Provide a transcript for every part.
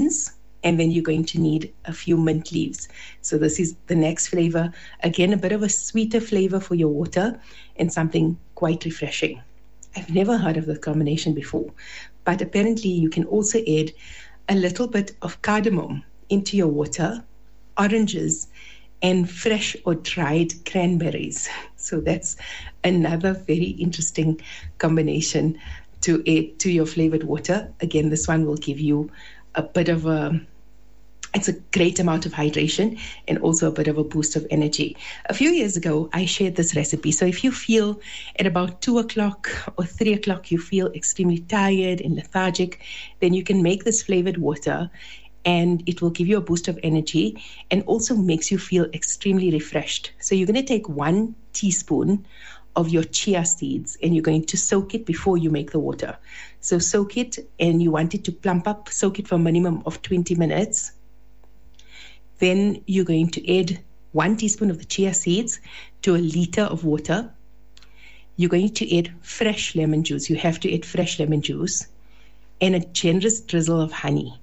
lemons, and then you're going to need a few mint leaves. So this is the next flavor. Again, a bit of a sweeter flavor for your water and something quite refreshing. I've never heard of this combination before, but apparently you can also add a little bit of cardamom into your water, oranges, and fresh or dried cranberries. So that's another very interesting combination to add to your flavored water. Again, this one will give you a bit of it's a great amount of hydration and also a bit of a boost of energy. A few years ago, I shared this recipe. So if you feel at about 2 o'clock or 3 o'clock, you feel extremely tired and lethargic, then you can make this flavored water and it will give you a boost of energy and also makes you feel extremely refreshed. So you're going to take 1 teaspoon of your chia seeds and you're going to soak it before you make the water. So soak it, and you want it to plump up, soak it for a minimum of 20 minutes. Then you're going to add 1 teaspoon of the chia seeds to a liter of water. You're going to add fresh lemon juice. You have to add fresh lemon juice and a generous drizzle of honey.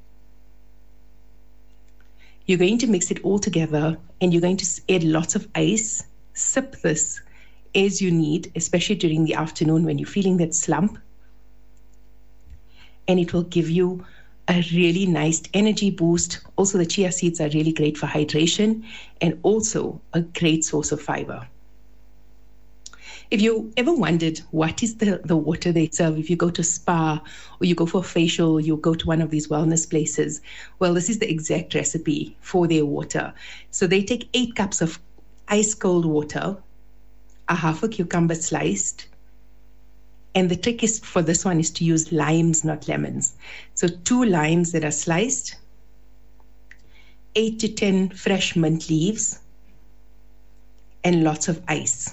You're going to mix it all together and you're going to add lots of ice. Sip this as you need, especially during the afternoon when you're feeling that slump. And it will give you a really nice energy boost. Also, the chia seeds are really great for hydration and also a great source of fiber. If you ever wondered what is the water they serve, if you go to a spa or you go for a facial, or you go to one of these wellness places, well, this is the exact recipe for their water. So they take 8 cups of ice cold water, a half a cucumber sliced, and the trick is for this one is to use limes, not lemons. So 2 limes that are sliced, 8 to 10 fresh mint leaves, and lots of ice.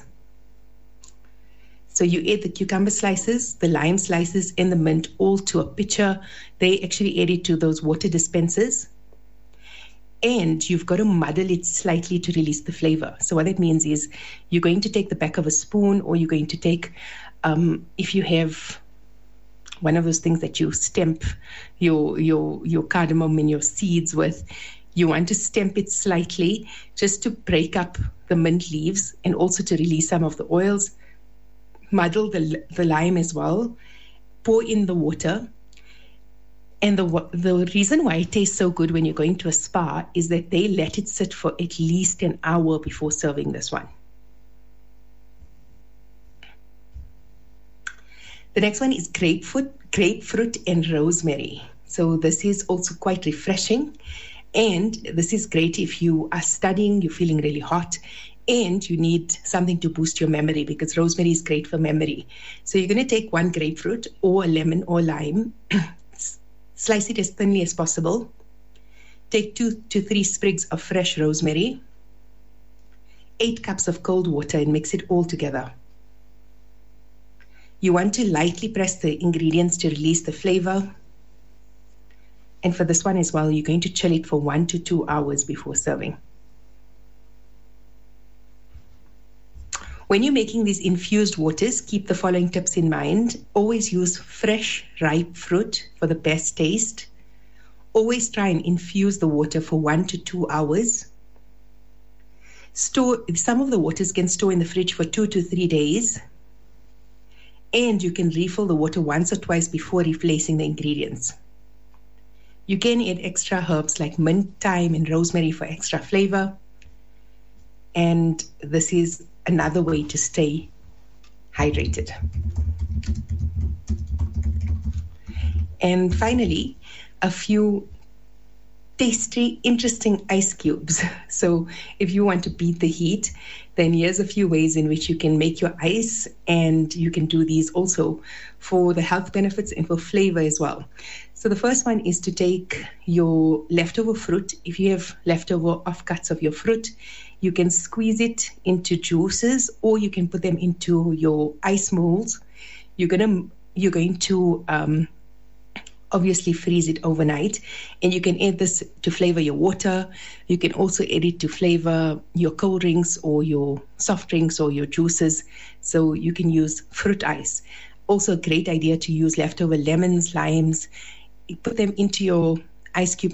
So you add the cucumber slices, the lime slices, and the mint all to a pitcher. They actually add it to those water dispensers. And you've got to muddle it slightly to release the flavor. So what that means is you're going to take the back of a spoon, or you're going to take, if you have one of those things that you stamp your cardamom and your seeds with, you want to stamp it slightly just to break up the mint leaves and also to release some of the oils. Muddle the lime as well, pour in the water. And the reason why it tastes so good when you're going to a spa is that they let it sit for at least an hour before serving this one. The next one is grapefruit and rosemary. So this is also quite refreshing. And this is great if you are studying, you're feeling really hot, and you need something to boost your memory, because rosemary is great for memory. So you're going to take 1 grapefruit or a lemon or lime, slice it as thinly as possible. Take 2 to 3 sprigs of fresh rosemary, 8 cups of cold water, and mix it all together. You want to lightly press the ingredients to release the flavor. And for this one as well, you're going to chill it for 1 to 2 hours before serving. When you're making these infused waters, keep the following tips in mind. Always use fresh, ripe fruit for the best taste. Always try and infuse the water for 1 to 2 hours. Some of the waters can store in the fridge for 2 to 3 days. And you can refill the water once or twice before replacing the ingredients. You can add extra herbs like mint, thyme, and rosemary for extra flavor. And this is another way to stay hydrated. And finally, a few tasty, interesting ice cubes. So if you want to beat the heat, then here's a few ways in which you can make your ice, and you can do these also for the health benefits and for flavor as well. So the first one is to take your leftover fruit. If you have leftover offcuts of your fruit, you can squeeze it into juices, or you can put them into your ice molds. You're going to obviously freeze it overnight, and you can add this to flavor your water. You can also add it to flavor your cold drinks or your soft drinks or your juices. So you can use fruit ice. Also a great idea to use leftover lemons, limes. You put them into your ice cube